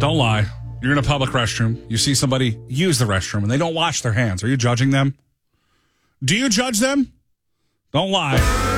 Don't lie. You're in a public restroom. You see somebody use the restroom and they don't wash their hands. Are you judging them? Do you judge them? Don't lie.